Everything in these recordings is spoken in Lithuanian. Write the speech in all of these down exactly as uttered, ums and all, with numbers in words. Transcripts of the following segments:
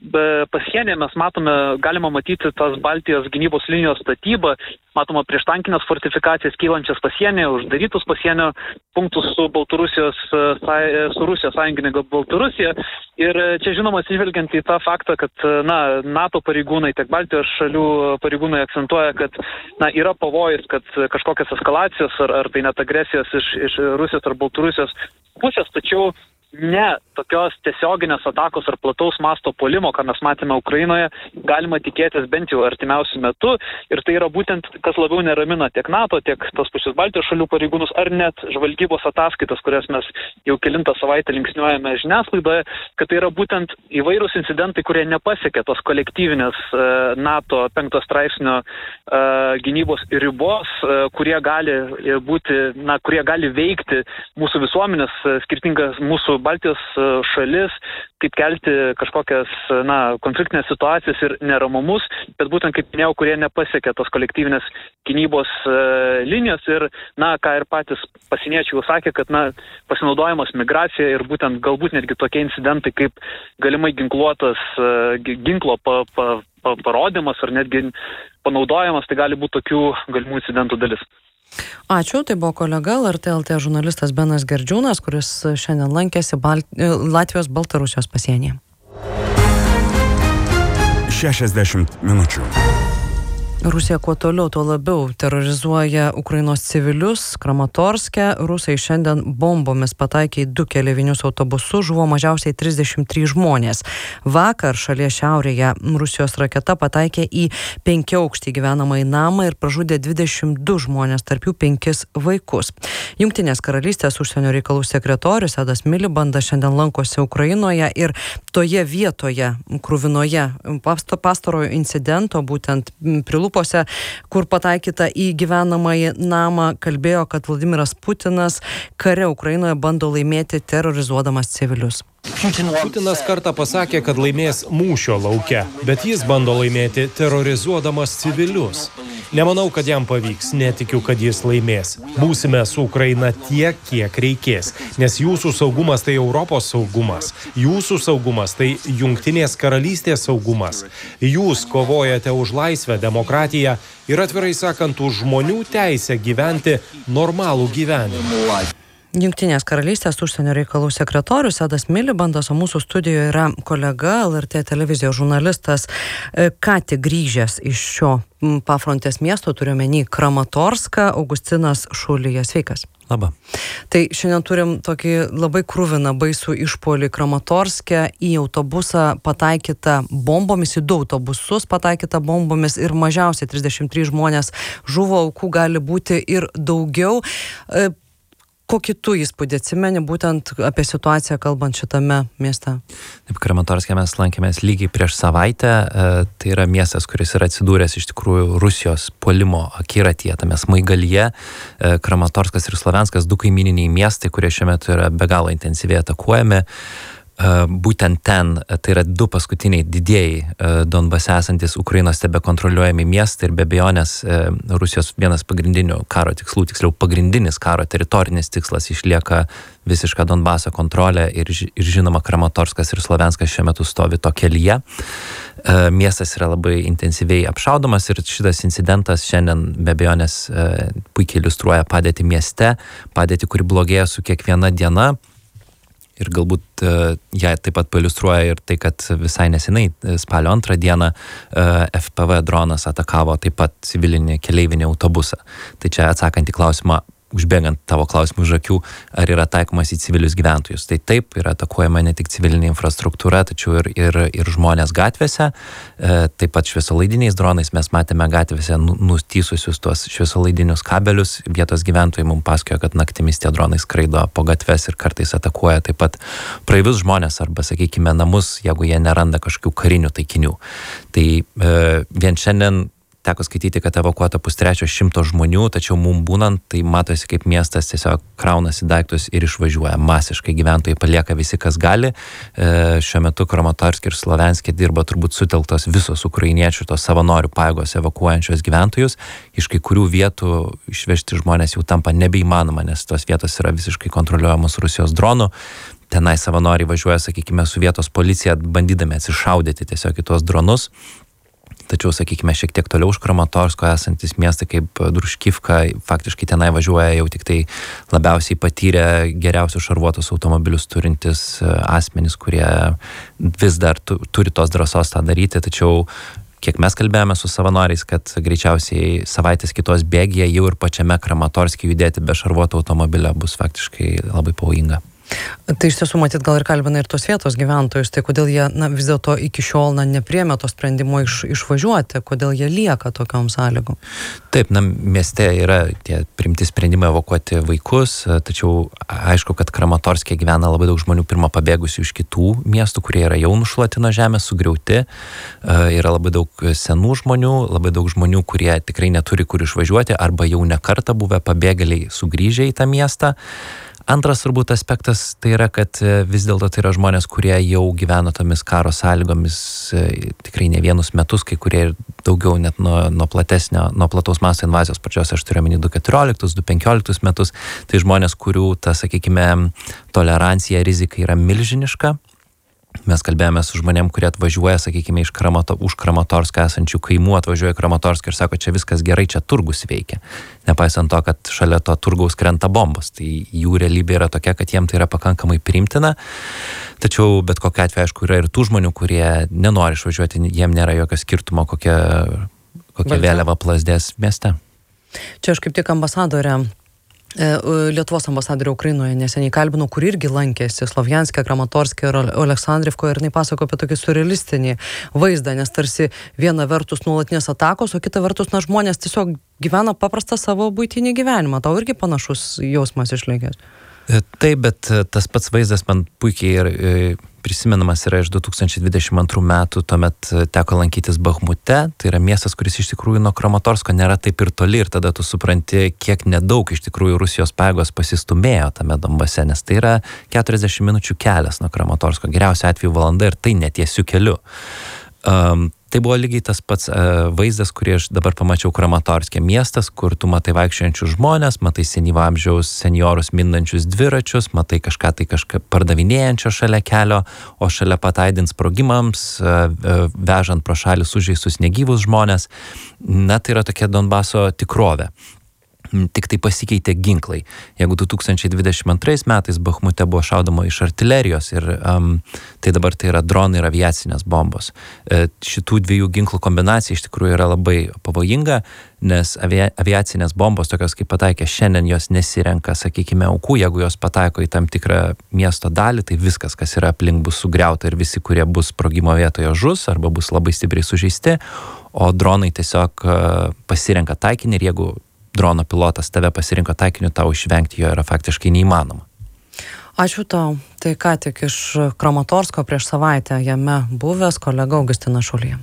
pasienyje mes matome, galima matyti tas Baltijos gynybos linijos statybą, matoma prieštankinės fortifikacijas kylančias pasienyje, uždarytus pasienio punktus su Baltarusijos, su Rusijos sąjungininke Baltarusija. Ir čia žinoma, atsižvelgiant į tą faktą, kad na, NATO pareigūnai, tiek Baltijos šalių pareigūnai akcentuoja, kad na, yra pavojus, kad kažkokias eskalacijos ar, ar tai net agresijos iš, iš Rusijos ar Baltarusijos pusės, tačiau ne tokios tiesioginės atakos ar plataus masto puolimo, ką mes matėme Ukrainoje, galima tikėtis bent jau artimiausiu metu. Ir tai yra būtent, kas labiau neramina tiek NATO, tiek tos pačius Baltijos šalių pareigūnus, ar net žvalgybos ataskaitas, kurias mes jau kelintą savaitę linksniuojame žiniasklaidoje, kad tai yra būtent įvairūs incidentai, kurie nepasiekė tos kolektyvinės e, NATO penkto straipsnio e, gynybos ribos, e, kurie gali būti, na, kurie gali veikti mūsų visuomenės, skirtingas mūsų Baltijos šalis, kaip kelti kažkokias na, konfliktinės situacijas ir neramumus, bet būtent, kaip minėjau, kurie nepasiekė tos kolektyvinės gynybos e, linijos ir, na, ką ir patys pasieniečiai jau sakė, kad, na, pasinaudojimas migracija ir būtent galbūt netgi tokie incidentai, kaip galimai ginkluotas e, ginklo pa, pa, pa, parodimas ar netgi panaudojimas, tai gali būti tokių galimų incidentų dalis. Ačiū, tai buvo kolega L R T L T žurnalistas Benas Gerdžiūnas, kuris šiandien lankėsi Balt... Latvijos Baltarusijos pasienyje. šešiasdešimt minučių. Rusija kuo toliau, tuo labiau terorizuoja Ukrainos civilius. Kramatorske rusai šiandien bombomis pataikė į du keleivinius autobusus, žuvo mažiausiai trisdešimt trys žmonės. Vakar šalies šiaurėje Rusijos raketa pataikė į penkiaaukštį gyvenamąjį namą ir pražudė dvidešimt du žmonės, tarp jų penkis vaikus. Jungtinės karalystės užsienio reikalų sekretorius Edas Milibandas šiandien lankosi Ukrainoje ir toje vietoje, kruvinoje pastarojo incidento, būtent prie Lupose, kur pataikyta į gyvenamąjį namą, kalbėjo, kad Vladimiras Putinas kare Ukrainoje bando laimėti terorizuodamas civilius. Putinas kartą pasakė, kad laimės mūšio lauke, bet jis bando laimėti terorizuodamas civilius. Nemanau, kad jam pavyks, netikiu, kad jis laimės. Būsime su Ukraina tiek, kiek reikės, nes jūsų saugumas tai Europos saugumas, jūsų saugumas tai Jungtinės karalystės saugumas. Jūs kovojate už laisvę, demokratiją ir atvirai sakant už žmonių teisę gyventi normalų gyvenimą. Jungtinės karalystės užsienio reikalų sekretorius Edas Milibandas, o mūsų studijoje yra kolega L R T televizijos žurnalistas, ką tik grįžęs iš šio pafrontės miesto, turiuomenį Kramatorską, Augustinas Šulija. Sveikas. Labą. Tai šiandien turim tokį labai kruviną baisų išpuolį Kramatorske, į autobusą pataikyta bombomis, į du autobusus pataikyta bombomis ir mažiausiai trisdešimt trys žmonės žuvo, aukų gali būti ir daugiau. Kokį tu įspūdį atsimeni būtent apie situaciją kalbant šitame mieste? Taip, Kramatorske mes lankėmės lygiai prieš savaitę. Tai yra miestas, kuris yra atsidūręs iš tikrųjų Rusijos puolimo akiratyje, tame smaigalyje. Kramatorskas ir Slovenskas, du kaimininiai miestai, kurie šiuo metu yra be galo intensyviai atakuojami. Būtent ten, tai yra du paskutiniai didieji Donbase esantis Ukrainos tebekontroliuojami miestai ir be abejonės Rusijos vienas pagrindinių karo tikslų, tiksliau pagrindinis karo teritorinis tikslas išlieka visiška Donbaso kontrolė ir, ir žinoma Kramatorskas ir Slovenskas šiuo metu stovi to kelyje. Miestas yra labai intensyviai apšaudomas ir šitas incidentas šiandien be abejonės puikiai iliustruoja padėtį mieste, padėtį, kuri blogėja su kiekviena diena. Ir galbūt uh, ją taip pat pailiustruoja ir tai, kad visai nesenai spalio antrą dieną uh, F P V dronas atakavo taip pat civilinį keleivinį autobusą. Tai čia atsakant į klausimą, užbėgant tavo klausimų už akių, ar yra taikomas į civilius gyventojus. Tai taip, yra atakuojama ne tik civilinė infrastruktūra, tačiau ir, ir, ir žmonės gatvėse. E, taip pat šviesolaidiniais dronais mes matėme gatvėse nustysusius tuos šviesolaidinius kabelius. Vietos gyventojai mums pasakojo, kad naktimis tie dronai skraido po gatves ir kartais atakuoja taip pat praeivius žmonės arba, sakykime, namus, jeigu jie neranda kažkokių karinių taikinių. Tai e, vien šiandien teko skaityti, kad evakuota pustrečio šimto žmonių, tačiau mum būnant, tai matosi, kaip miestas tiesiog kraunasi daiktus ir išvažiuoja. Masiškai gyventojai palieka visi, kas gali. E, šiuo metu Kramatorske ir Slovenske dirba turbūt sutelktos visos ukrainiečių, tos savanorių pajėgos evakuojančios gyventojus. Iš kai kurių vietų išvežti žmonės jau tampa nebeįmanoma, nes tos vietos yra visiškai kontroliuojamos Rusijos dronų. tenai savanoriai važiuoja, sakykime, su vietos policija, bandydami atsišaudyti tiesiog į tuos dronus. Tačiau, sakykime, šiek tiek toliau už Kramatorsko esantis miestai kaip Družkivka, faktiškai tenai važiuoja jau tik tai labiausiai patyrę geriausius šarvuotus automobilius turintis asmenys, kurie vis dar tu, turi tos drąsos tą daryti. Tačiau, kiek mes kalbėjome su savanoriais, kad greičiausiai savaitės kitos bėgyje jau ir pačiame Kramatorske judėti be šarvuoto automobilio bus faktiškai labai pavojinga. Tai iš tiesų matyt gal ir kalbina ir tos vietos gyventojus, tai kodėl jie na, vis dėlto iki šiol na, nepriėmė to sprendimo iš, išvažiuoti, kodėl jie lieka tokiom sąlygom? Taip, na, mieste yra tie priimti sprendimai evakuoti vaikus, tačiau aišku, kad Kramatorske gyvena labai daug žmonių pirmą pabėgusių iš kitų miestų, kurie yra jau nušluoti nuo žemės, sugriauti. Yra labai daug senų žmonių, labai daug žmonių, kurie tikrai neturi kur išvažiuoti arba jau ne kartą buvę pabėgėliai sugrįžę į tą miestą. Antras turbūt aspektas tai yra, kad vis dėlto tai yra žmonės, kurie jau gyveno tomis karo sąlygomis tikrai ne vienus metus, kai kurie ir daugiau net nuo, nuo platesnio, nuo plataus masto invazijos pačios, aš turiu omeny du keturioliktus, du penkioliktus metus, tai žmonės, kurių ta, sakykime, tolerancija rizika yra milžiniška. Mes kalbėjome su žmonėm, kurie atvažiuoja, sakykime, iš Kramato, už Kramatorsko esančių kaimų, atvažiuoja į Kramatorsk ir sako, čia viskas gerai, čia turgus veikia. Nepaisant to, kad šalia to turgaus krenta bombos. Tai jų realybė yra tokia, kad jiem tai yra pakankamai priimtina. Tačiau bet kokia atveju, aišku, yra ir tų žmonių, kurie nenori išvažiuoti, jiem nėra jokio skirtumo, kokia, kokia vėliava plazdės mieste. Čia aš kaip tik ambasadorė Lietuvos ambasadorė Ukrainoje neseniai kalbinau, kur irgi lankėsi Slovjanske, Kramatorske ir Aleksandrivkoje ir jinai pasako apie tokį surrealistinį vaizdą, nes tarsi viena vertus nuolatinės atakos, o kita vertus, na, žmonės tiesiog gyvena paprastą savo buitinį gyvenimą. Tau irgi panašus jausmas išlikęs? Taip, bet tas pats vaizdas man puikiai ir prisimenamas yra iš du tūkstančiai dvidešimt antrų metų, tuomet teko lankytis Bahmute, tai yra miestas, kuris iš tikrųjų nuo Kramatorsko nėra taip ir toli ir tada tu supranti, kiek nedaug iš tikrųjų Rusijos pajėgos pasistumėjo tame Donbase, nes tai yra keturiasdešimt minučių kelias nuo Kramatorsko, geriausiu atveju valanda ir tai netiesiu keliu. Um, tai buvo lygiai tas pats uh, vaizdas, kurį aš dabar pamačiau Kramatorske, miestas, kur tu matai vaikščiojančius žmonės, matai senyvo amžiaus seniorus mindančius dviračius, matai kažką tai kažką pardavinėjančio šalia kelio, o šalia pat aidint sprogimams, uh, uh, vežant pro šalį sužeistus negyvus žmonės. Na, tai yra tokia Donbaso tikrovė. Tik tai pasikeitė ginklai. Jeigu du tūkstančiai dvidešimt antrais metais Bahmute buvo šaudoma iš artilerijos ir um, tai dabar tai yra dronai ir aviacinės bombos. E, šitų dviejų ginklų kombinacija iš tikrųjų yra labai pavojinga, nes avia, aviacinės bombos, tokios kaip pataikė šiandien, jos nesirenka, sakykime, aukų. Jeigu jos pataiko į tam tikrą miesto dalį, tai viskas, kas yra aplink, bus sugriauta ir visi, kurie bus sprogimo vietoje, žus arba bus labai stipriai sužeisti, o dronai tiesiog uh, pasirenka taikinį ir jeigu drono pilotas tave pasirinko taikiniu, tau išvengti jo yra faktiškai neįmanoma. Ačiū tau. Tai ką tik iš Kramatorsko prieš savaitę jame buvęs kolega Augustinas Šulija.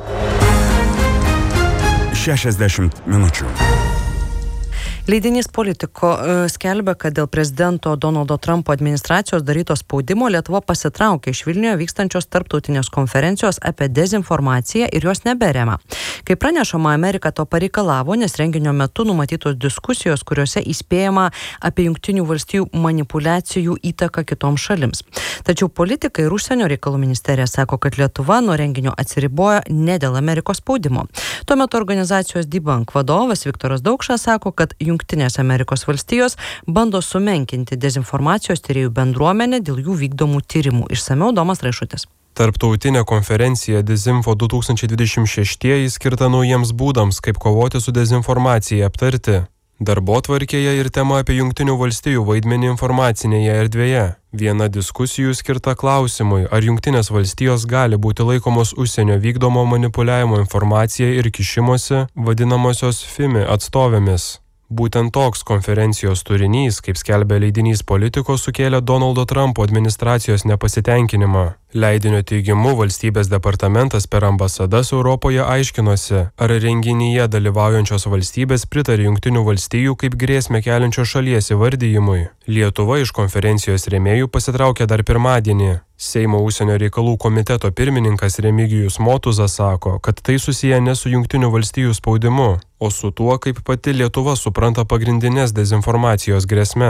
šešiasdešimt minučių. Leidinys Politico skelbia, kad dėl prezidento Donaldo Trumpo administracijos daryto spaudimo Lietuva pasitraukė iš Vilniuje vykstančios tarptautinės konferencijos apie dezinformaciją ir jos neberema. Kaip pranešama, Amerika to pareikalavo, nes renginio metu numatytos diskusijos, kuriuose įspėjama apie Jungtinių valstijų manipuliacijų įtaką kitoms šalims. Tačiau politikai ir užsienio reikalų ministerija sako, kad Lietuva nuo renginio atsiriboja ne dėl Amerikos spaudimo. Tuo metu organizacijos Debunk vadovas Viktoras Daukšas sako, kad Jungtinės Amerikos valstijos bando sumenkinti dezinformacijos tyrėjų bendruomenę dėl jų vykdomų tyrimų. Išsamiau Domas Raišutis. Tarptautinė konferencija Dezinfo du tūkstančiai dvidešimt šeši skirta naujiems būdams, kaip kovoti su dezinformacija aptarti. Darbotvarkėje ir tema apie Jungtinių valstijų vaidmenį informacinėje erdvėje. Viena diskusijų skirta klausimui, ar Jungtinės valstijos gali būti laikomos užsienio vykdomo manipuliavimo informacija ir kišimosi vadinamosios FIMI atstovėmis. Būtent toks konferencijos turinys, kaip skelbia leidinys Politico, sukėlė Donaldo Trumpo administracijos nepasitenkinimą. Leidinio teigimu, valstybės departamentas per ambasadas Europoje aiškinosi, ar renginyje dalyvaujančios valstybės pritarė Jungtinių valstijų kaip grėsmę keliančios šalies įvardyjimui. Lietuva iš konferencijos rėmėjų pasitraukė dar pirmadienį. Seimo užsienio reikalų komiteto pirmininkas Remigijus Motuzas sako, kad tai susiję ne su Jungtinių valstijų spaudimu, o su tuo, kaip pati Lietuva supranta pagrindinės dezinformacijos grėsmes.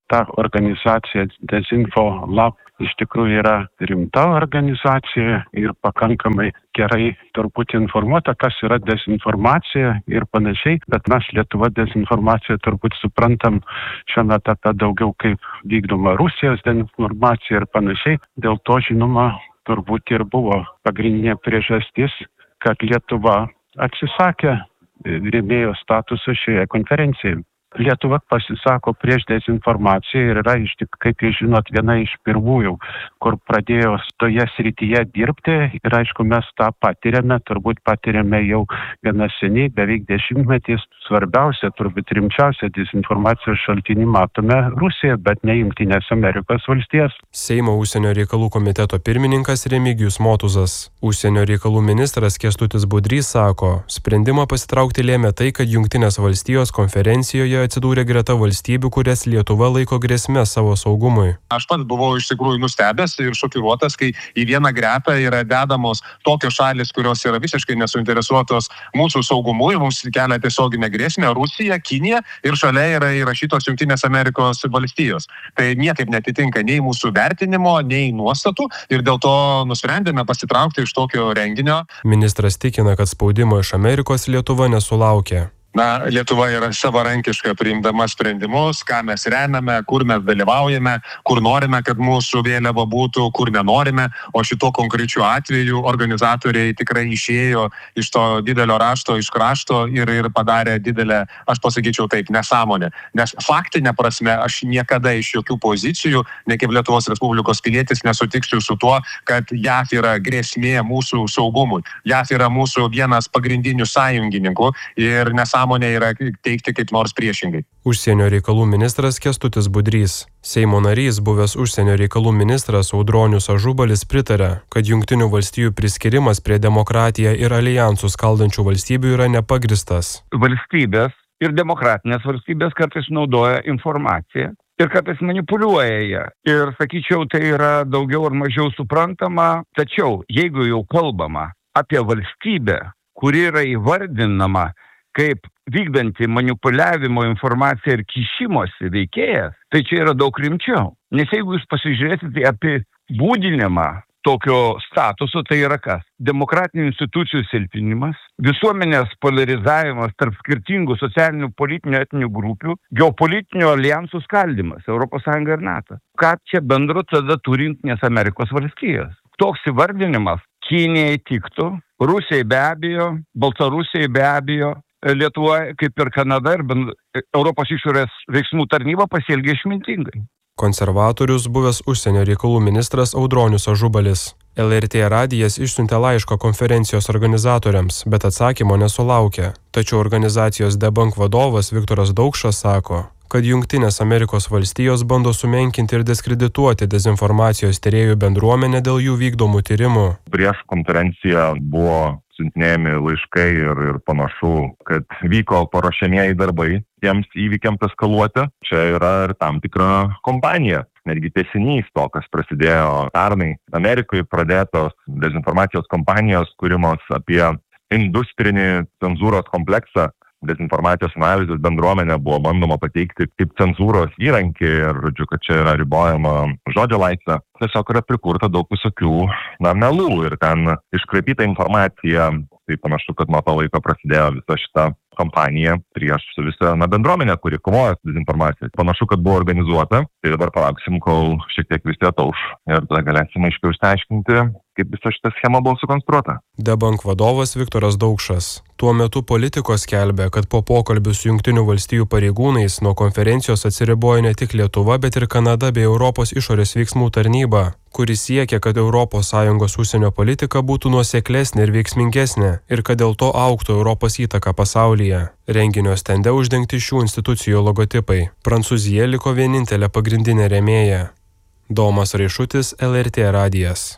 ta organizacija Dezinfo Lab iš tikrųjų yra rimta organizacija ir pakankamai gerai turbūt informuota, kas yra dezinformacija ir panašiai, bet mes Lietuva dezinformaciją turbūt suprantam šiame etape daugiau kaip vykdoma Rusijos dezinformacija ir panašiai. Dėl to, žinoma, turbūt ir buvo pagrindinė priežastis, kad Lietuva atsisakė rėmėjo statuso šioje konferencijoje. Lietuva pasisako prieš dezinformaciją ir yra, iš tik, kaip jūs žinot, viena iš pirmųjų, kur pradėjo toje srityje dirbti. Ir aišku, mes tą patiriame, turbūt patiriame jau gana seniai, beveik dešimtmetis. Svarbiausia, turbūt rimčiausia dezinformacijos šaltinį matome Rusiją, bet ne Jungtinės Amerikos valstijas. Seimo užsienio reikalų komiteto pirmininkas Remigijus Motuzas. Užsienio reikalų ministras Kęstutis Budrys sako, sprendimą pasitraukti lėmė tai, kad Jungtinės valstijos konferencijoje atsidūrė greta valstybių, kurias Lietuva laiko grėsme savo saugumui. Aš pats buvau iš tikrųjų nustebęs ir šokiruotas, kai į vieną gretą yra dedamos tokios šalis, kurios yra visiškai nesuinteresuotos mūsų saugumu ir mums kelia tiesioginę grėsmę - Rusija, Kinija ir šalia yra įrašytos Jungtinės Amerikos valstijos. Tai niekaip netitinka nei mūsų vertinimo, nei nuostatų ir dėl to nusprendėme pasitraukti iš tokio renginio. Ministras tikina, kad spaudimo iš Amerikos Lietuva nesulaukė. Na, Lietuva yra savarankiška priimdama sprendimus, ką mes remiame, kur mes dalyvaujame, kur norime, kad mūsų vėliava būtų, kur nenorime, o šito konkrečiu atveju organizatoriai tikrai išėjo iš to didelio rašto, iš krašto ir, ir padarė didelę, aš pasakyčiau taip, nesąmonę. Nes faktinė prasme aš niekada iš jokių pozicijų, ne kaip Lietuvos Respublikos pilietis, nesutiksiu su tuo, kad J A F yra grėsmė mūsų saugumui. J A F yra mūsų vienas pagrindinių sąjungininkų ir nesąmonė yra teikti kaip nors priešingai. Užsienio reikalų ministras Kęstutis Budrys. Seimo narys, buvęs užsienio reikalų ministras Audronius Ažubalis pritarė, kad Jungtinių valstijų priskirimas prie demokratiją ir alijansus skaldančių valstybių yra nepagristas. Valstybės ir demokratinės valstybės kartais naudoja informaciją ir kartais manipuliuoja ją. Ir sakyčiau, tai yra daugiau ar mažiau suprantama, tačiau jeigu jau kalbama apie valstybę, kuri yra įvardinama kaip vykdanti manipuliavimo informaciją ir kišimosi veikėjas, tai čia yra daug rimčiau. Nes jeigu jūs pasižiūrėsite apie būdinimą tokio statuso, tai yra kas? Demokratinių institucijų silpinimas, visuomenės polarizavimas tarp skirtingų socialinių, politinių, etninių grupių, geopolitinių alijansų skaldymas, Europos Sąjunga ir NATO. Ką čia bendro tada turi Jungtinės Amerikos valstijos? Toks įvardinimas Kinijai tiktų, Rusijai be abejo, Baltarusijai be abejo, Lietuva, kaip ir Kanada ir Europos išorės veiksmų tarnyba pasielgė išmintingai. Konservatorius buvęs užsienio reikalų ministras Audronius Ažubalis. L R T radijas išsiuntė laišką konferencijos organizatoriams, bet atsakymo nesulaukė. Tačiau organizacijos Debunk vadovas Viktoras Daukšas sako, kad Jungtinės Amerikos valstijos bando sumenkinti ir diskredituoti dezinformacijos tyrėjų bendruomenę dėl jų vykdomų tyrimų. Prieš konferenciją buvo siuntinėjami laiškai ir, ir panašu, kad vyko paruošiamieji darbai tiems įvykiams eskaluoti. Čia yra ir tam tikra kompanija. Netgi tęsinys to, kas prasidėjo pernai Amerikoje pradėtos dezinformacijos kampanijos kūrimos apie industrinį cenzūros kompleksą. Dezinformacijos analizės bendruomenė buvo bandoma pateikti kaip cenzūros įrankį ir, žodžiu, kad čia yra ribojama žodžio laisvė. Tiesiog yra prikurta daug visokių, na, melų ir ten iškraipyta informacija. Tai panašu, kad nuo to laiko prasidėjo visa šita kampanija prieš visą na, bendruomenę, kuri kovoja su dezinformacija. Panašu, kad buvo organizuota, tai dabar palauksim, kol šiek tiek visi atauš ir tada galėsime aiškiau išsiaiškinti, kaip visa šita schema buvo sukonstruota. Debunk vadovas Viktoras Daukšas. Tuo metu politikos skelbė, kad po pokalbių su Jungtinių valstijų pareigūnais nuo konferencijos atsiribojo ne tik Lietuva, bet ir Kanada bei Europos išorės veiksmų tarnyba, kuris siekia, kad Europos Sąjungos užsienio politika būtų nuoseklesnė ir veiksmingesnė ir kad dėl to augtų Europos įtaka pasaulyje. Renginio stende uždengti šių institucijų logotipai. Prancūzija liko vienintelė pagrindinė rėmėja. Domas Raišutis, L R T radijas.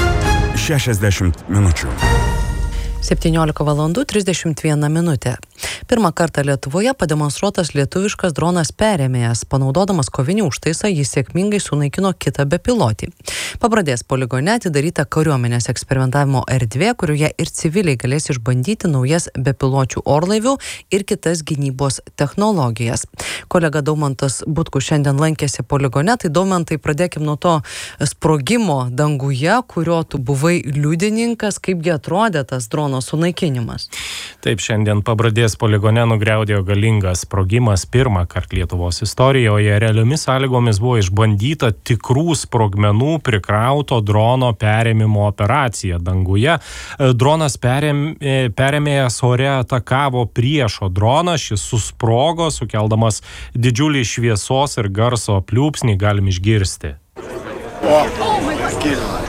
šešiasdešimt minučių. septyniolika valandų trisdešimt viena minutė. Pirmą kartą Lietuvoje pademonstruotas lietuviškas dronas perėmėjas. Panaudodamas kovinį užtaisą, jis sėkmingai sunaikino kitą bepilotį. Pabradės poligone atidaryta kariuomenės eksperimentavimo erdvė, kurioje ir civiliai galės išbandyti naujas bepiločių orlaivių ir kitas gynybos technologijas. Kolega Daumantas Butkus šiandien lankėsi poligone, tai Daumantai pradėkim nuo to sprogimo danguje, kurio tu buvai liudininkas, kaipgi atrodė tas drono sunaikinimas. Taip, šiandien Pabradės poligone nugriaudėjo galingas sprogimas pirmą kartą Lietuvos istorijoje. Realiomis sąlygomis buvo išbandyta tikrų sprogmenų prikrauto drono perėmimo operacija danguje. Dronas perėmė, perėmėjas ore atakavo priešo droną, šis susprogo, sukeldamas didžiulį šviesos ir garso pliūpsnį, galim išgirsti. Oh, oh my God.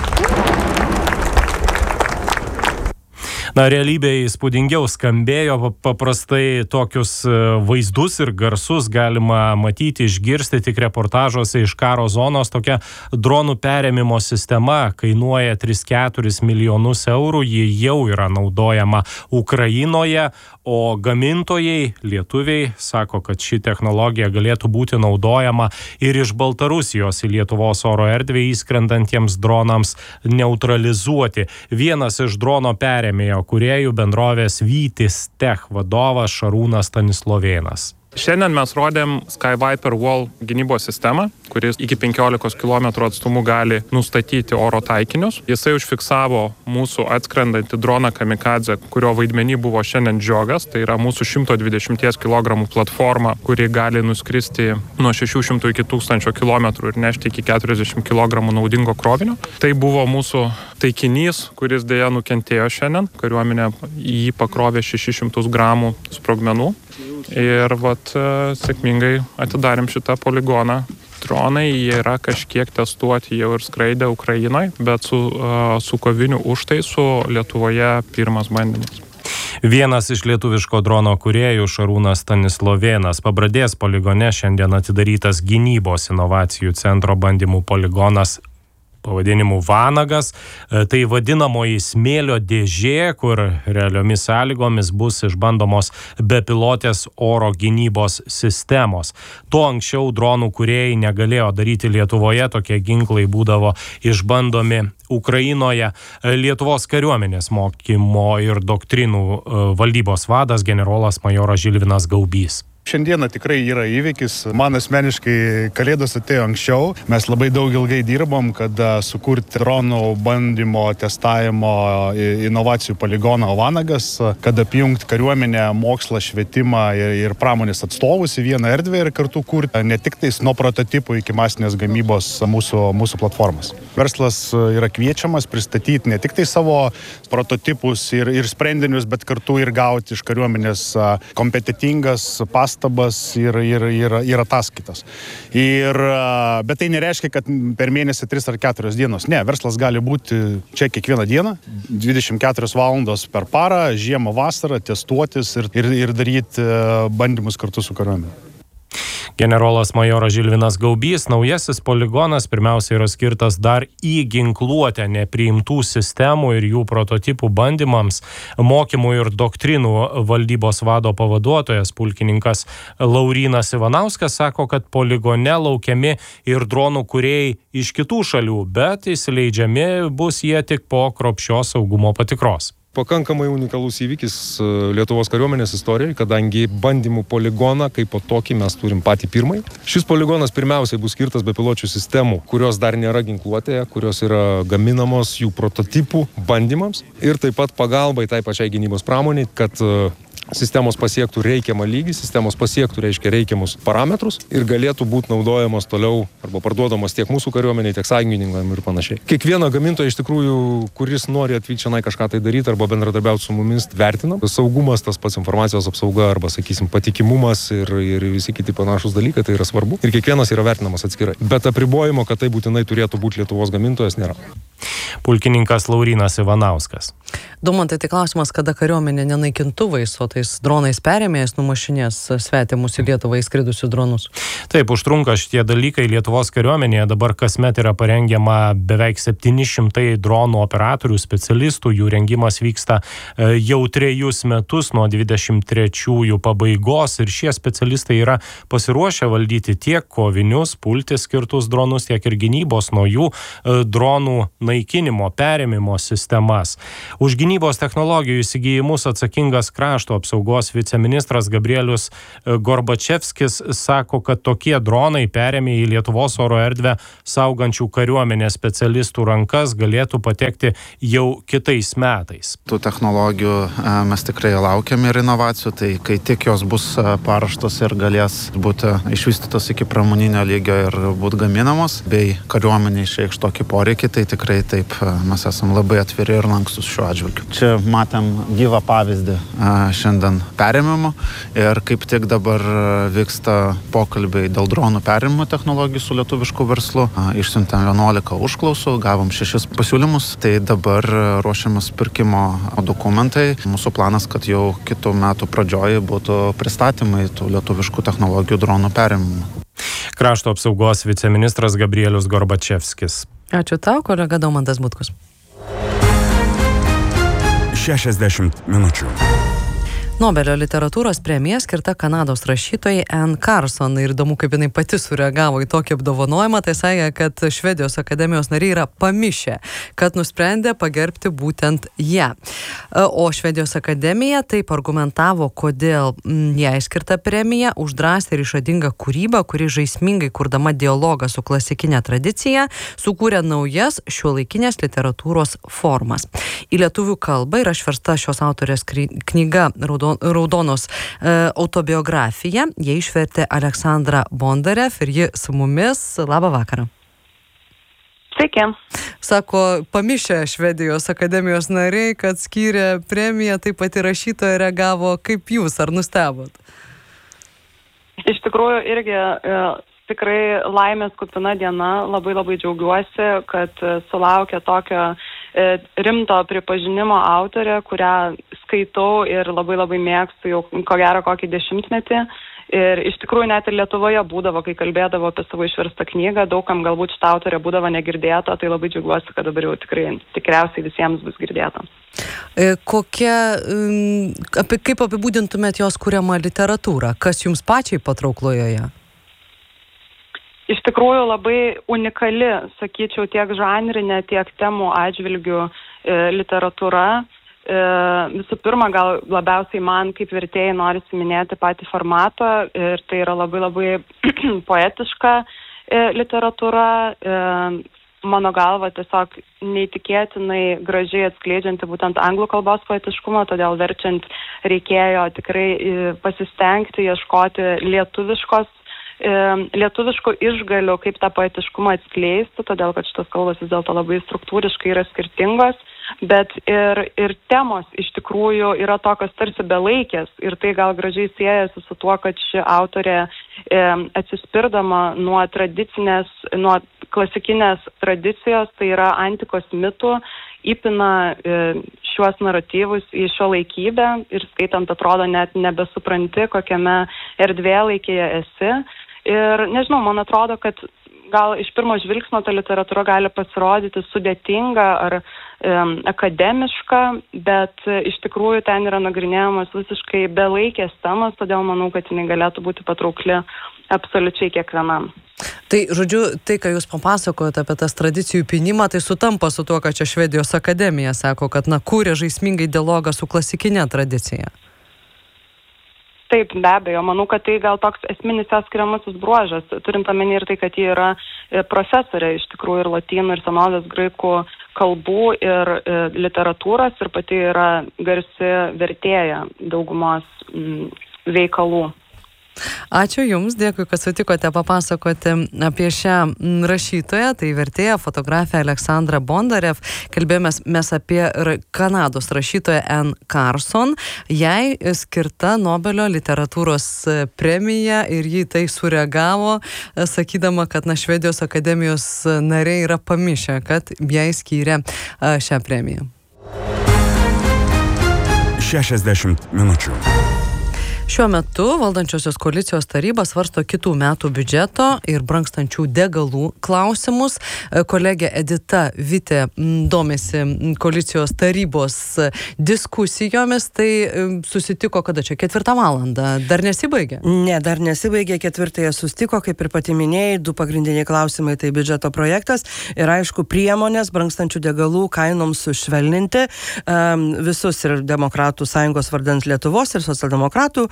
Na, realybėje įspūdingiau skambėjo, paprastai tokius vaizdus ir garsus galima matyti, išgirsti tik reportažuose iš karo zonos. Tokia dronų perėmimo sistema kainuoja tris keturis milijonus eurų, ji jau yra naudojama Ukrainoje, o gamintojai, lietuviai, sako, kad ši technologija galėtų būti naudojama ir iš Baltarusijos į Lietuvos oro erdvę įskrendantiems dronams neutralizuoti. Vienas iš drono perėmėjo kūrėjų bendrovės Vytis Tech vadovas Šarūnas Stanislovėnas. Šiandien mes rodėm Skyviper Wall gynybos sistemą, kuris iki penkiolikos kilometrų atstumu gali nustatyti oro taikinius. Jisai užfiksavo mūsų atskrendantį droną Kamikadzę, kurio vaidmenį buvo šiandien Džiogas. Tai yra mūsų šimto dvidešimt kilogramų platforma, kuri gali nuskristi nuo šešių šimtų iki tūkstančio kilometrų ir nešti iki keturiasdešimt kilogramų naudingo krovinio. Tai buvo mūsų taikinys, kuris dėja nukentėjo šiandien. Kariuomenė jį pakrovė šešis šimtus gramų sprogmenų. Ir vat sėkmingai atidarėm šitą poligoną. Dronai jie yra kažkiek testuoti jau ir skraidę Ukrainoje, bet su, su koviniu užtaisu Lietuvoje pirmas bandymas. Vienas iš lietuviško drono kūrėjų Šarūnas Stanislovėnas. Pabradės poligone šiandien atidarytas gynybos inovacijų centro bandymų poligonas pavadinimu Vanagas. Tai vadinamoji smėlio dėžė, kur realiomis sąlygomis bus išbandomos bepilotės oro gynybos sistemos. To anksčiau dronų kūrėjai negalėjo daryti Lietuvoje, tokie ginklai būdavo išbandomi Ukrainoje. Lietuvos kariuomenės mokymo ir doktrinų valdybos vadas generolas majoras Žilvinas Gaubys. Šiandieną tikrai yra įvykis. Man asmeniškai Kalėdos atėjo anksčiau. Mes labai daug ilgai dirbom, kad sukurti dronų bandymo, testavimo, inovacijų poligoną Vanagas, kad apjungti kariuomenę, mokslą, švietimą ir, ir pramonės atstovus į vieną erdvę ir kartu kurti ne tik tais nuo prototipų iki masinės gamybos mūsų, mūsų platformas. Verslas yra kviečiamas pristatyti ne tik tai savo prototipus ir, ir sprendinius, bet kartu ir gauti iš kariuomenės kompetitingas pastabas pastabas ir, ir, ir, ir ataskaitas. Ir, bet tai nereiškia, kad per mėnesį tris ar keturios dienos. Ne, verslas gali būti čia kiekvieną dieną, dvidešimt keturios valandos per parą, žiemą, vasarą, testuotis ir, ir, ir daryti bandymus kartu su kariuomenė. Generolas majoras Žilvinas Gaubys. Naujasis poligonas pirmiausia yra skirtas dar į ginkluotę nepriimtų sistemų ir jų prototipų bandymams. Mokymų ir doktrinų valdybos vado pavaduotojas pulkininkas Laurynas Ivanauskas sako, kad poligone laukiami ir dronų kūrėjai iš kitų šalių, bet įsileidžiami bus jie tik po kruopščios saugumo patikros. Pakankamai unikalus įvykis Lietuvos kariuomenės istorijai, kadangi bandymų poligoną kaip po tokį mes turim patį pirmąjį. Šis poligonas pirmiausiai bus skirtas bepiločių sistemų, kurios dar nėra ginkluotėje, kurios yra gaminamos jų prototipų bandymams ir taip pat pagalbai tai pačiai gynybos pramoniai, kad sistemos pasiektų reikiamą lygį, sistemos pasiektų, reiškia, reikiamus parametrus ir galėtų būti naudojamos toliau arba parduodamos tiek mūsų kariuomeniai, tiek sąjungininkam ir panašiai. Kiekvieną gamintoją iš tikrųjų, kuris nori atvykti čia kažką tai daryti arba bendradarbiauti su mumis, vertinam. Saugumas, tas pats informacijos apsauga arba, sakysim, patikimumas ir, ir visi kiti panašus dalykai, tai yra svarbu. Ir kiekvienas yra vertinamas atskirai. Bet apribojimo, kad tai būtinai turėtų būti Lietuvos gamintojas, nėra. Pulkininkas Laurynas Ivanauskas. Daumantai, tai klausimas, kada kariuomenė nenaikintuvais, o tais dronais perėmėjais numušinės svetimus į Lietuvą įskridusius dronus? Taip, užtrunka šitie dalykai Lietuvos kariuomenėje. Dabar kasmet yra parengiama beveik septyni šimtai dronų operatorių, specialistų. Jų rengimas vyksta jau trejus metus nuo dvidešimt trečiųjų pabaigos ir šie specialistai yra pasiruošę valdyti tiek kovinius, pulti skirtus dronus, tiek ir gynybos nuo jų dronų naikinimo, perėmimo sistemas. Už gynybos technologijų įsigijimus atsakingas krašto apsaugos viceministras Gabrielius Gorbačevskis sako, kad tokie dronai perėmė į Lietuvos oro erdvę saugančių kariuomenės specialistų rankas galėtų patekti jau kitais metais. Tų technologijų mes tikrai laukiame ir inovacijų, tai kai tik jos bus paruoštos ir galės būti išvystytos iki pramoninio lygio ir būti gaminamos, bei kariuomenė išreikš tokį poreikį, tai tikrai taip mes esam labai atviri ir lankstus šiuo atžvilgiu. Čia matėm gyvą pavyzdį šiandien perėmimo ir kaip tik dabar vyksta pokalbiai dėl dronų perėmimo technologijų su lietuvišku verslu. Išsiuntėm vienuolika užklausų, gavom šešis pasiūlymus, tai dabar ruošiamas pirkimo dokumentai. Mūsų planas, kad jau kitų metų pradžioje būtų pristatymai tų lietuviškų technologijų dronų perėmimo. Krašto apsaugos viceministras Gabrielius Gorbačevskis. Ačiū tau, kolega Daumantas Butkus. šešiasdešimt minučių. Nobelio literatūros premija skirta Kanados rašytojai Anne Carson. Ir įdomu, kaip jinai pati sureagavo į tokį apdovanojimą. Tai sakė, kad Švedijos akademijos nariai yra pamišę, kad nusprendė pagerbti būtent ją. O Švedijos akademija taip argumentavo, kodėl jai skirta premija už drąsią ir išradingą kūrybą, kuri žaismingai kurdama dialogą su klasikinė tradicija sukūrė naujas šiuolaikinės literatūros formas. Į lietuvių kalbą yra išversta šios autorės knyga Raudonos e, autobiografija. Jie išvertė Aleksandra Bondarev ir ji su mumis. Labą vakarą. Sveiki. Sako, pamišę Švedijos akademijos nariai, kad skyrė premiją, taip pat ir rašytoja reagavo. Kaip jūs, ar nustebot? Iš tikrųjų, irgi e, tikrai laimės kupina diena. Labai labai džiaugiuosi, kad e, sulaukė tokio e, rimto pripažinimo autorė, kurią skaitau ir labai labai mėgstu jau ko gero kokį dešimtmetį. Ir iš tikrųjų net ir Lietuvoje būdavo, kai kalbėdavo apie savo išverstą knygą, daugam galbūt šitą autorę būdavo negirdėta, tai labai džiaugiuosi, kad dabar jau tikrai tikriausiai visiems bus girdėta. Kokia, apie, kaip apibūdintumėt jos kuriamą literatūrą? Kas jums pačiai patrauklo joje? Iš tikrųjų labai unikali, sakyčiau, tiek žanrinė, tiek temų atžvilgių e, literatūra. E, visų pirma, gal labiausiai man kaip vertėjai norisi minėti patį formatą ir tai yra labai labai poetiška e, literatūra. E, mano galva tiesiog neįtikėtinai gražiai atskleidžianti būtent anglų kalbos poetiškumą, todėl verčiant reikėjo tikrai e, pasistengti, ieškoti lietuviškos lietuviškų išgalių, kaip tą poetiškumą atskleisti, todėl kad šitos kalbos vis dėlto labai struktūriškai yra skirtingos, bet ir, ir temos iš tikrųjų yra tokios tarsi belaikės ir tai gal gražiai siejasi su tuo, kad ši autorė e, atsispirdama nuo tradicinės, nuo klasikinės tradicijos, tai yra antikos mitų, įpina e, šiuos naratyvus į šio laikybę ir skaitant atrodo net nebesupranti, kokiame erdvėlaikėje esi. Ir nežinau, man atrodo, kad gal iš pirmo žvilgsnio ta literatūra gali pasirodyti sudėtinga ar e, akademiška, bet e, iš tikrųjų ten yra nagrinėjamas visiškai belaikės temas, todėl manau, kad jinai galėtų būti patraukli absoliučiai kiekvienam. Tai, žodžiu, tai, ką jūs papasakojate apie tas tradicijų pinimą, tai sutampa su tuo, kad čia Švedijos akademija sako, kad, na, kūrė žaismingai dialogą su klasikinė tradicija. Taip, be abejo. Manau, kad tai gal toks esminis atskiriamasis bruožas, turint omeny ir tai, kad ji yra profesorė iš tikrųjų ir lotynų, ir senovės graikų kalbų, ir literatūros, ir pati yra garsi vertėja daugumos m, veikalų. Ačiū Jums, dėkui, kad sutikote papasakoti apie šią rašytoją, tai vertėja, fotografė Aleksandra Bondarev. Kalbėjomės mes apie Kanados rašytoją Anne Carson. Jai skirta Nobelio literatūros premija ir ji tai sureagavo, sakydama, kad na, Švedijos akademijos nariai yra pamišę, kad jai skyrė šią premiją. šešiasdešimt minučių. Šiuo metu valdančiosios koalicijos taryba svarsto kitų metų biudžeto ir brangstančių degalų klausimus. Kolegė Edita Vitė domisi koalicijos tarybos diskusijomis, tai susitiko kada čia? Ketvirtą valandą. Dar nesibaigė? Ne, dar nesibaigė. Ketvirtąją susitiko, kaip ir pati minėjai, du pagrindiniai klausimai, tai biudžeto projektas ir aišku priemonės brangstančių degalų kainoms sušvelninti. Visus ir Demokratų sąjungos vardant Lietuvos ir socialdemokratų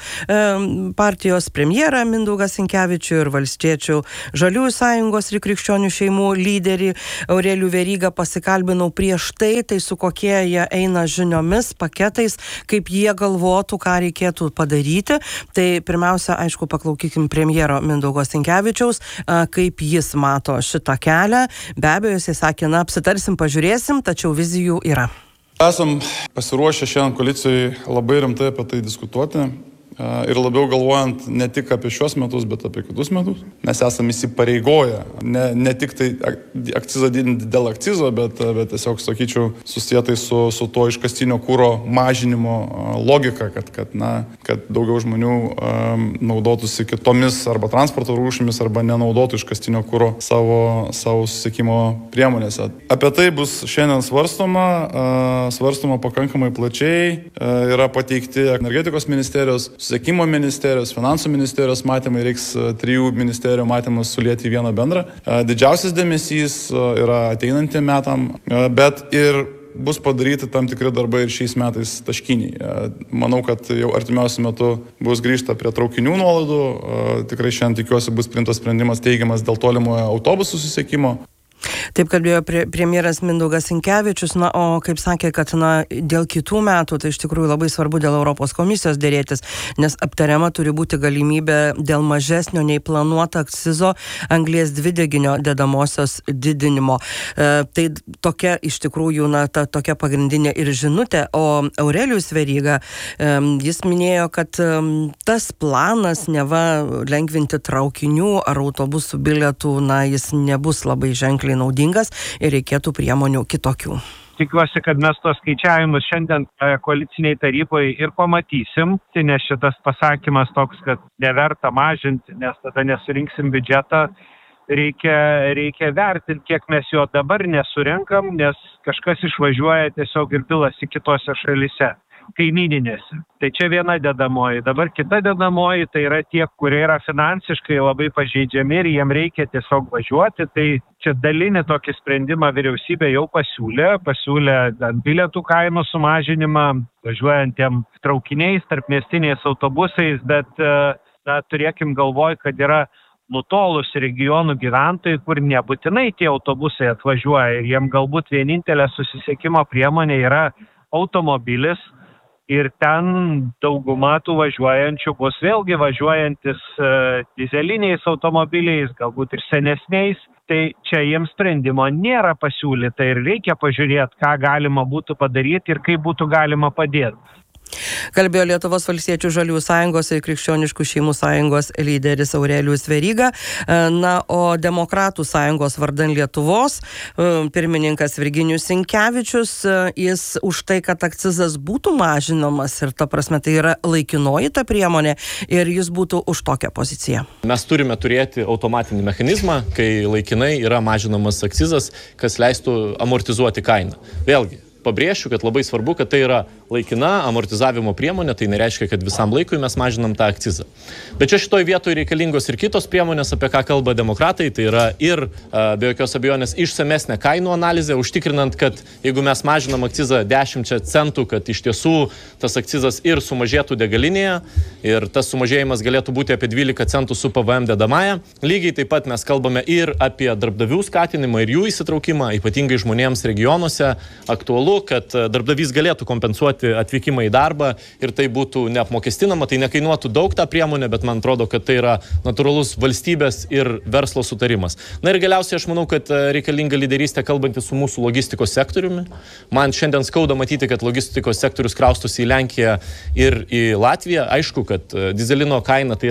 partijos premjerą Mindaugą Sinkevičių ir Valstiečių Žaliųjų sąjungos ir krikščionių šeimų lyderį Aurelijų Verygą pasikalbinau prieš tai, tai su kokie jie eina žiniomis, paketais, kaip jie galvotų, ką reikėtų padaryti. Tai pirmiausia, aišku, paklausykim premjero Mindaugo Sinkevičiaus, kaip jis mato šitą kelią. Be abejo, jis sakė, na, apsitarsim, pažiūrėsim, tačiau vizijų yra. Esam pasiruošę šiandien koalicijoje labai rimtai apie tai diskutuoti. Ir labiau galvojant ne tik apie šios metus, bet apie kitus metus. Mes esame įsipareigoję ne, ne tik tai akcizą didinti dėl akcizo, bet, bet tiesiog, sakyčiau, susietai su, su to iškastinio kuro mažinimo logika, kad, kad, na, kad daugiau žmonių um, naudotųsi kitomis arba transporto rūšimis, arba nenaudotų iškastinio kuro savo, savo susiekimo priemonėse. Apie tai bus šiandien svarstoma, uh, svarstoma pakankamai plačiai, uh, yra pateikti energetikos ministerijos, Susisiekimo ministerijos, finansų ministerijos matymai, reiks trijų ministerijų matymus sulėti į vieną bendrą. Didžiausias dėmesys yra ateinantiem metam, bet ir bus padaryti tam tikri darbai ir šiais metais taškiniai. Manau, kad jau artimiausiu metu bus grįžta prie traukinių nuolaidų. Tikrai šiandien tikiuosi bus priimtas sprendimas teigiamas dėl tolimojo autobusų susisiekimo. Taip kalbėjo premjeras Mindaugas Sinkevičius, na, o kaip sakė, kad na, dėl kitų metų, tai iš tikrųjų labai svarbu dėl Europos komisijos dėrėtis, nes aptariama turi būti galimybė dėl mažesnio nei planuota akcizo anglies dvideginio dedamosios didinimo. E, tai tokia iš tikrųjų, na, ta tokia pagrindinė ir žinutė, o Aurelijus Veryga, e, jis minėjo, kad e, tas planas neva lengvinti traukinių ar autobusų bilietų, na, jis nebus labai ženkliai naudingas ir reikėtų priemonių kitokių. Tikiuosi, kad mes tos skaičiavimus šiandien koaliciniai taryboje ir pamatysim, nes šitas pasakymas toks, kad neverta mažinti, nes tada nesurinksim biudžetą, reikia, reikia vertinti, kiek mes jo dabar nesurinkam, nes kažkas išvažiuoja tiesiog ir pilasi kitose šalyse, kaimyninėse. Tai čia viena dedamoji. Dabar kita dedamoji, tai yra tie, kurie yra finansiškai labai pažeidžiami ir jiem reikia tiesiog važiuoti. Tai čia dalinį tokį sprendimą vyriausybė jau pasiūlė, pasiūlė bilietų kainų sumažinimą, važiuojantiem traukiniais, tarpmiestiniais autobusais, bet na, turėkim galvoj, kad yra nutolus regionų gyventojai, kur nebūtinai tie autobusai atvažiuoja ir jiem galbūt vienintelė susisiekimo priemonė yra automobilis. Ir ten dauguma tų važiuojančių bus vėlgi važiuojantis uh, dizeliniais automobiliais, galbūt ir senesniais. Tai čia jiems sprendimo nėra pasiūlyta ir reikia pažiūrėti, ką galima būtų padaryti ir kaip būtų galima padėti. Kalbėjo Lietuvos Valstiečių Žaliųjų sąjungos ir Krikščioniškų šeimų sąjungos lyderis Aurelijus Veryga. Na, o Demokratų sąjungos vardan Lietuvos pirmininkas Virginijus Sinkevičius, jis už tai, kad akcizas būtų mažinamas ir ta prasme tai yra laikinoji ta priemonė ir jis būtų už tokią poziciją. Mes turime turėti automatinį mechanizmą, kai laikinai yra mažinamas akcizas, kas leistų amortizuoti kainą. Vėlgi, pabrėšiu, kad labai svarbu, kad tai yra laikina amortizavimo priemonė, tai nereiškia, kad visam laikui mes mažinam tą akcizą. Bet čia šitoj vietoje reikalingos ir kitos priemonės, apie ką kalba demokratai, tai yra ir be jokios abejonės išsamesnė kainų analizė, užtikrinant, kad jeigu mes mažinam akcizą dešimčia centų, kad iš tiesų tas akcizas ir sumažėtų degalinėje ir tas sumažėjimas galėtų būti apie dvylika centų su P V M dedamąja. Lygiai taip pat mes kalbame ir apie darbdavių skatinimą ir jų įsitraukimą, ypatingai žmonėms regionuose aktualu, kad darbdavys galėtų kompensuoti atvykimą į darbą ir tai būtų neapmokestinama, tai nekainuotų daug tą priemonę, bet man atrodo, kad tai yra natūralus valstybės ir verslo sutarimas. Na ir galiausiai aš manau, kad reikalinga lyderystė kalbantis su mūsų logistikos sektoriumi. Man šiandien skauda matyti, kad logistikos sektorius kraustosi į Lenkiją ir į Latviją. Aišku, kad dizelino kaina tai yra tik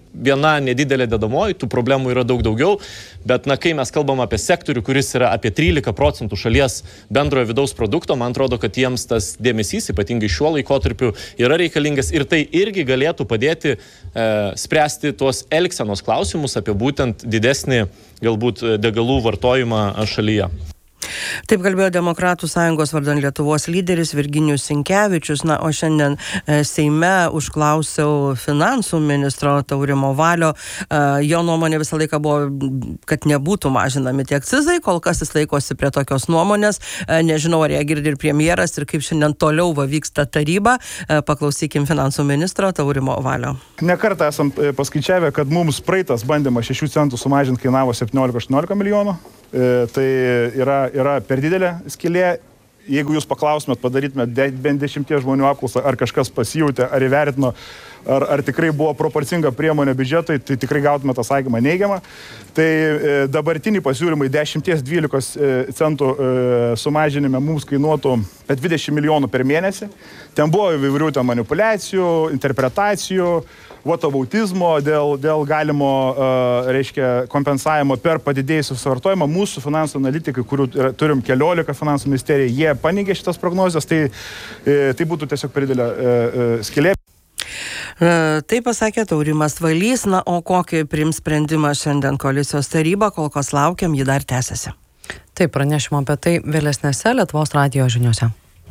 viena nedidelė dedamoji, tų problemų yra daug daugiau, bet na, kai mes kalbam apie sektorių, kuris yra apie trylika procentų šalies bendrojo vidaus produkto, man atrodo, kad jiems tas dėmesys, ypatingai šiuo laikotarpiu, yra reikalingas ir tai irgi galėtų padėti e, spręsti tuos elgsenos klausimus apie būtent didesnį galbūt degalų vartojimą šalyje. Taip kalbėjo Demokratų sąjungos vardan Lietuvos lyderis Virginijus Sinkevičius. Na, o šiandien Seime užklausiau finansų ministro Taurimo Valio. Jo nuomonė visą laiką buvo, kad nebūtų mažinami tie akcizai. Kol kas jis laikosi prie tokios nuomonės. Nežinau, ar ją girdi ir premjeras ir kaip šiandien toliau va vyksta taryba. Paklausykim finansų ministro Taurimo Valio. Nekartą esam paskaičiavę, kad mums praeitas bandymas šešių centų sumažinti kainavo septyniolika aštuoniolika milijonų. E, tai yra, yra per didelė skylė. Jeigu jūs paklaustumėt, padarytumėt de, bent dešimties žmonių apklausą, ar kažkas pasijautė, ar įvertino, ar, ar tikrai buvo proporcinga priemonė biudžetui, tai tikrai gautumėt atsakymą neigiamą. Tai e, dabartiniai pasiūlymai dešimt dvylika centų e, sumažinime mums kainuotų apie dvidešimt milijonų per mėnesį. Ten buvo įvairių ten manipulacijų, interpretacijų, votovautizmo dėl, dėl galimo, uh, reiškia, kompensavimo per padidėjusią suvartojimą. Mūsų finansų analitikai, kurių yra, turim keliolika finansų ministerijai, jie paneigė šitas prognozes, tai, e, tai būtų tiesiog per didelė e, e, skylė. Tai pasakė Taurimas Valys, na, o kokį priims sprendimą šiandien koalicijos taryba, kol kas laukiam, jį dar tęsiasi. Taip, pranešimo apie tai vėlesnėse Lietuvos radijo žiniuose.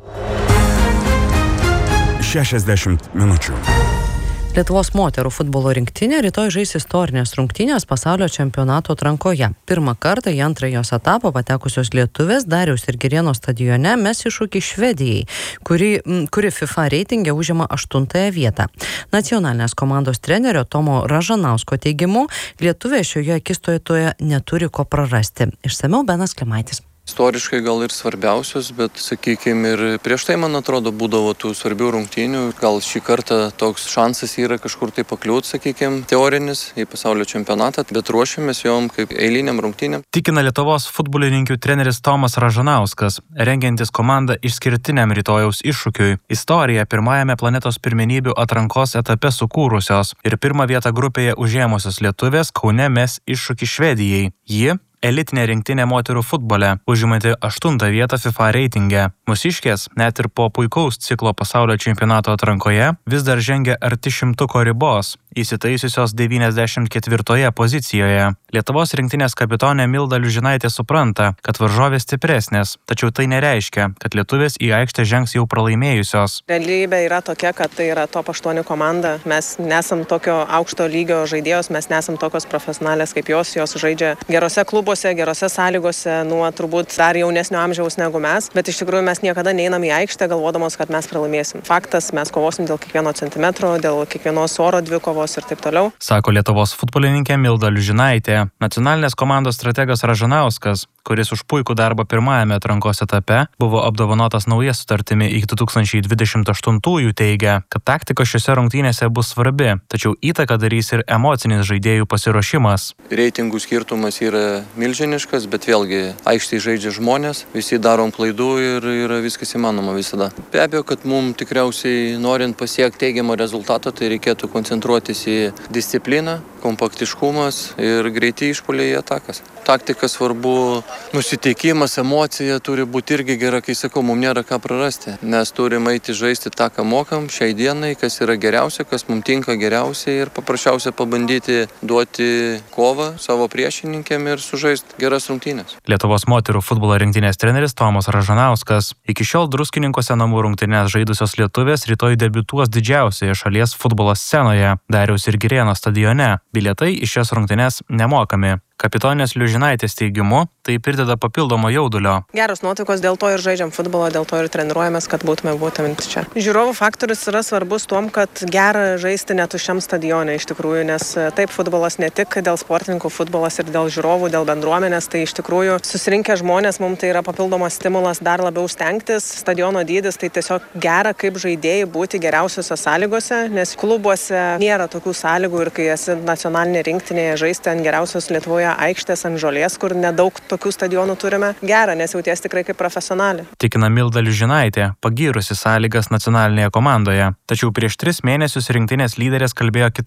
šešiasdešimt minučių. Lietuvos moterų futbolo rinktinė rytoj žais istorinės rungtynės pasaulio čempionato atrankoje. Pirmą kartą į antrąjį jos etapą patekusios lietuvės Dariaus ir Girėno stadione mes iššūkį Švedijai, kuri, kuri FIFA reitinge užima aštuntąją vietą. Nacionalinės komandos trenerio Tomo Ražanausko teigimu, lietuvė šioje akistatoje neturi ko prarasti. Išsamiau Benas Klimaitis. Istoriškai gal ir svarbiausios, bet, sakykime, ir prieš tai, man atrodo, būdavo tų svarbių rungtynių. Gal šį kartą toks šansas yra kažkur tai pakliūti, sakykime, teorinis į pasaulio čempionatą, bet ruošiamės jom kaip eiliniam rungtynėm. Tikina Lietuvos futbolininkių treneris Tomas Ražanauskas, rengiantis komandą išskirtiniam rytojaus iššūkiui. Istorija pirmajame planetos pirmenybių atrankos etape sukūrusios ir pirmą vietą grupėje užėmusios lietuvės Kaune mes iššūkį Švedijai. Ji elitinė rinktinė moterų futbole, užimanti aštuntą vietą FIFA reitinge. Mūsiškės, net ir po puikaus ciklo pasaulio čempionato atrankoje, vis dar žengia arti šimtuko ribos, įsitaisiusios devyniasdešimt ketvirtoje pozicijoje. Lietuvos rinktinės kapitonė Milda Liužinaitė supranta, kad varžovės stipresnės, tačiau tai nereiškia, kad lietuvės į aikštę žengs jau pralaimėjusios. Realybė yra tokia, kad tai yra top aštuoni komanda. Mes nesam tokio aukšto lygio žaidėjos, mes nesam tokios profesionalės kaip jos, jos žaidžia gerose klubuose, gerose sąlygose, nuo turbūt dar jaunesnio amžiaus negu mes, bet iš tikrųjų mes niekada neinam į aikštę galvodamos, kad mes pralaimėsim. Faktas, mes kovosim dėl kiekvieno centimetro, dėl kiekvienos oro dvikovos ir taip toliau. Sako Lietuvos futbolininkė Milda Liužinaitė. Nacionalinės komandos strategas Ražanauskas, kuris už puikų darbą pirmajame atrankos etape buvo apdovanotas nauja sutartimi iki du tūkstančiai dvidešimt aštuntųjų, teigia, kad taktika šiuose rungtynėse bus svarbi, tačiau įtaką darys ir emocinis žaidėjų pasiruošimas. Reitingų skirtumas yra milžiniškas, bet vėlgi aikštėje žaidžia žmonės, visi darom klaidų ir yra viskas įmanoma visada. Be abejo, kad mums tikriausiai norint pasiekti teigiamą rezultatą, tai reikėtų koncentruotis į discipliną, kompaktiškumas ir greiti išpuoliai į atakas. Taktika svarbu, nusiteikimas, emocija turi būti irgi gera, kai sakau, mums nėra ką prarasti, nes turime eiti žaisti tą, ką mokam šiai dienai, kas yra geriausia, kas mums tinka geriausiai ir paprasčiausia pabandyti duoti kovą savo priešininkėm ir sužaisti geras rungtynės. Lietuvos moterų futbolo rinktinės treneris Tomas Ražanauskas. Iki šiol Druskininkuose namų rungtynės žaidusios lietuvės rytoj debiutuos didžiausioje šalies futbolo scenoje Dariaus ir Girėno stadione. Bilietai į šias rungtynes nemokami. Kapitonės Liužinaitės teigimu, tai prideda papildomo jaudulio. Geros nuotaikos, dėl to ir žaidžiam futbolą, dėl to ir treniruojamės, kad būtume būtent čia. Žiūrovų faktorius yra svarbus tuom, kad gera žaisti netuščiam stadione iš tikrųjų, nes taip futbolas ne tik dėl sportininkų, futbolas ir dėl žiūrovų, dėl bendruomenės, tai iš tikrųjų susirinkę žmonės, mums tai yra papildomas stimulas dar labiau stengtis. Stadiono dydis tai tiesiog gera kaip žaidėjai būti geriausiose sąlygose, nes klubuose nėra tokių sąlygų ir kai esi nacionalinė rinktinėje žaisti ant geriausios Lietuvoje aikštės ant žolės, kur nedaug tokių stadionų turime. Gera, nes jauties tikrai kaip profesionalė. Tikina Milda Liužinaitė, pagyrusi sąlygas nacionalinėje komandoje. Tačiau prieš tris mėnesius rinktinės lyderės kalbėjo kitaip.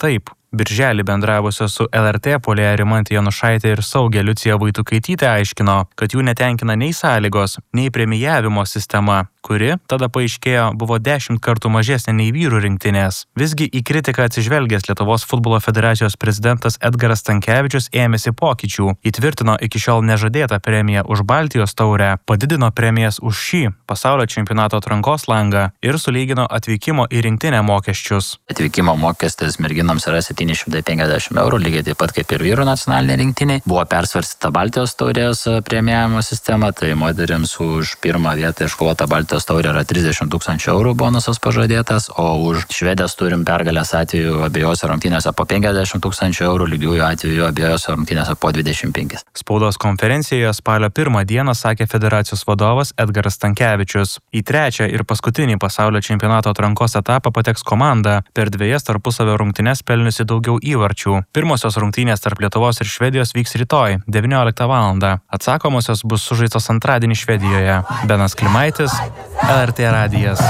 Birželį bendravusios su L R T puolėja Rimantė Janušaitė ir saugė Liucija Vaitukaitytė aiškino, kad jų netenkina nei sąlygos, nei premijavimo sistema, kuri, tada paaiškėjo, buvo dešimt kartų mažesnė nei vyrų rinktinės. Visgi į kritiką atsižvelgęs Lietuvos futbolo federacijos prezidentas Edgaras Stankevičius ėmėsi pokyčių, įtvirtino iki šiol nežadėtą premiją už Baltijos taurę, padidino premijas už šį pasaulio čempionato atrankos langą ir sulygino atvykimo į rinktinę mokesčius. Atvykimo mokestis merginoms yra septyni šimtai penkiasdešimt eurų, lygiai taip pat kaip ir vyrų nacionalinė rinktinė. Buvo persvarstyta Baltijos taurės premijavimo sistema, tai moderiams už pirmą vietą iškovota Baltijos taurė yra trisdešimt tūkstančių eurų bonusas pažadėtas, o už Švedės turim pergalės atveju abiejose rungtynėse po penkiasdešimt tūkstančių eurų, lygiųjų atveju abiejose rungtynėse po dvidešimt penkis. Spaudos konferencijoje spalio pirmą dieną sakė federacijos vadovas Edgaras Stankevičius. Į trečią ir paskutinį pasaulio čempionato atrankos etapą pateks komanda, per dviejas tarpusavio rungtynes pelniusi daugiau įvarčių. Pirmosios rungtynės tarp Lietuvos ir Švedijos vyks rytoj, devynioliktą valandą. Atsakomosios bus sužaistos antradienį Švedijoje. Benas Klimaitis, L R T radijas.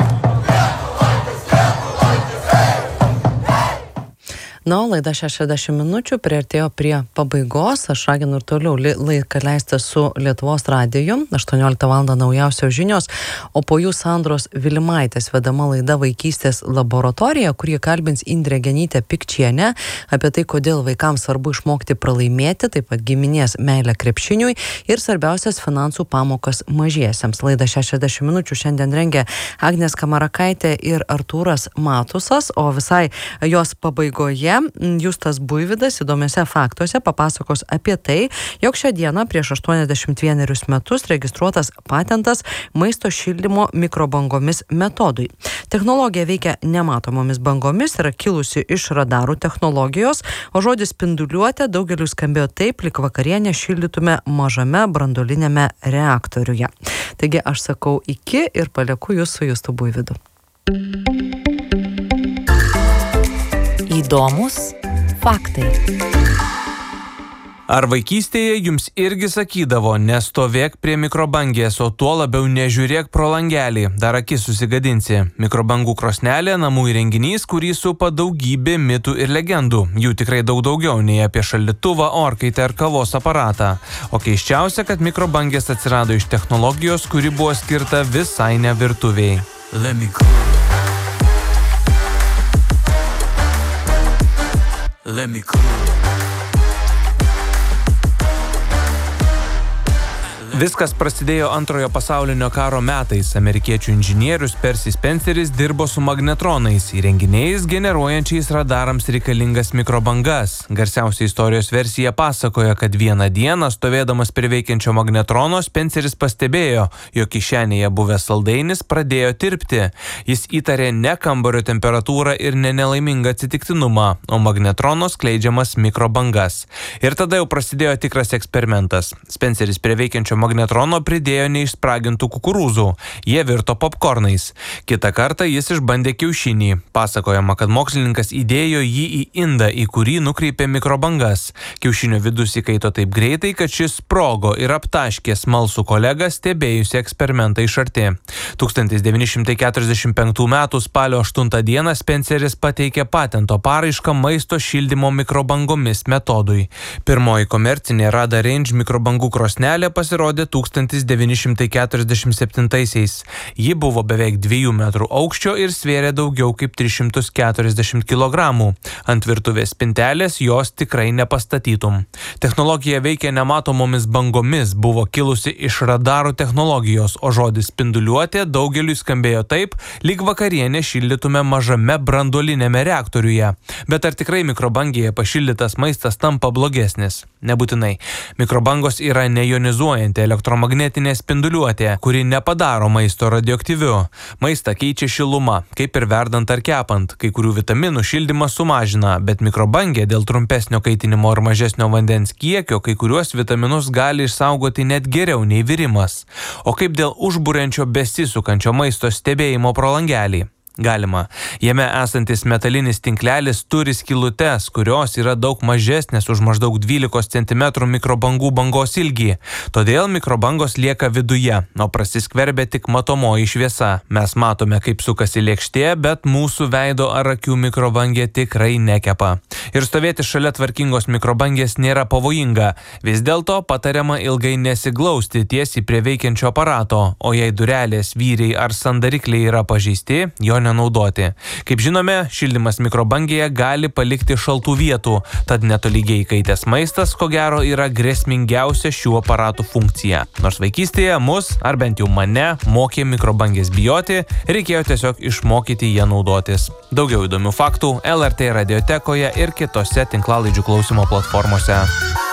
Na, o laida šešiasdešimt minučių priartėjo prie pabaigos. Aš raginu ir toliau laiką leisti su Lietuvos radiju. aštuonioliktą valandą naujausios žinios, o po jų Sandros Vilimaitės vedama laida Vaikystės laboratorija, kurį kalbins Indrė Genytė Pikčienė apie tai, kodėl vaikams svarbu išmokti pralaimėti, taip pat giminės meilę krepšiniui ir svarbiausias finansų pamokas mažiesiems. Laida šešiasdešimt minučių šiandien rengia Agnės Kamarakaitė ir Artūras Matusas, o visai jos pabaigoje Justas Buivydas įdomiuose faktuose papasakos apie tai, jog šią dieną prieš aštuoniasdešimt vienerius metus registruotas patentas maisto šildymo mikrobangomis metodui. Technologija veikia nematomomis bangomis, yra kilusi iš radarų technologijos, o žodis spinduliuotė daugeliu skambėjo taip, lyg vakarienę šildytume mažame branduolinėme reaktoriuje. Taigi aš sakau iki ir palieku jūs su Justu Buivydu. Įdomus faktai. Ar vaikystėje jums irgi sakydavo, nestovėk prie mikrobangės, o tuo labiau nežiūrėk pro langelį, dar akis susigadinsi. Mikrobangų krosnelė namų įrenginys, kurį supa daugybė mitų ir legendų. Jų tikrai daug daugiau nei apie šaldytuvą, orkaitę ar kavos aparatą. O keisčiausia, kad mikrobangės atsirado iš technologijos, kuri buvo skirta visai ne virtuviai. Let me cool. Viskas prasidėjo antrojo pasaulinio karo metais. Amerikiečių inžinierius Percy Spenceris dirbo su magnetronais, įrenginiais generuojančiais radarams reikalingas mikrobangas. Garsiausia istorijos versija pasakoja, kad vieną dieną stovėdamas prie veikiančio magnetrono Spenceris pastebėjo, jog kišenėje buvęs saldainis pradėjo tirpti. Jis įtarė ne kambario temperatūrą ir ne nelaimingą atsitiktinumą, o magnetrono skleidžiamas mikrobangas. Ir tada jau prasidėjo tikras eksperimentas. Spenceris prie veikiančio magnetrono pridėjo neišspragintų kukurūzų. Jie virto popkornais. Kitą kartą jis išbandė kiaušinį. Pasakojama, kad mokslininkas įdėjo jį į indą, į kurį nukreipė mikrobangas. Kiaušinio vidus įkaito taip greitai, kad šis sprogo ir aptaškė smalsų kolegą stebėjusi eksperimentą iš arti. tūkstantis devyni šimtai keturiasdešimt penktų metų spalio aštuntą dieną Spenceris pateikė patento paraišką maisto šildymo mikrobangomis metodui. Pirmoji komercinė Rada Range mikrobangų krosnelė pasirodė tūkstantis devyni šimtai keturiasdešimt septintaisiais. Ji buvo beveik dviejų metrų aukščio ir svėrė daugiau kaip tris šimtus keturiasdešimt kilogramų. Ant virtuvės spintelės jos tikrai nepastatytum. Technologija veikia nematomomis bangomis, buvo kilusi iš radarų technologijos, o žodis spinduliuotė daugeliui skambėjo taip, lyg vakarienę šildytume mažame branduolinėme reaktoriuje. Bet ar tikrai mikrobangėje pašildytas maistas tampa blogesnis? Nebūtinai. Mikrobangos yra neionizuojanti elektromagnetinė spinduliuotė, kuri nepadaro maisto radioaktyviu. Maistą keičia šiluma, kaip ir verdant ar kepant. Kai kurių vitaminų šildymas sumažina, bet mikrobangė dėl trumpesnio kaitinimo ar mažesnio vandens kiekio kai kuriuos vitaminus gali išsaugoti net geriau nei virimas. O kaip dėl užburiančio besisukančio maisto stebėjimo pro langelį? Galima. Jame esantis metalinis tinklelis turi skylutes, kurios yra daug mažesnės už maždaug dvylikos centimetrų mikrobangų bangos ilgį. Todėl mikrobangos lieka viduje, o prasiskverbia tik matomoji šviesa. Mes matome, kaip sukasi lėkštė, bet mūsų veido ar akių mikrobangė tikrai nekepa. Ir stovėti šalia tvarkingos mikrobangės nėra pavojinga. Vis dėlto patariama ilgai nesiglausti tiesiai prie veikiančio aparato, o jei durelės, vyriai ar sandarikliai yra pažeisti, jo nenaudoti. Kaip žinome, šildymas mikrobangėje gali palikti šaltų vietų, tad netolygiai įkaitęs maistas, ko gero, yra grėsmingiausia šių aparatų funkcija. Nors vaikystėje mus, ar bent jau mane, mokė mikrobangės bijoti, reikėjo tiesiog išmokyti ją naudotis. Daugiau įdomių faktų L R T radiotekoje ir kitose tinklalaidžių klausymo platformose.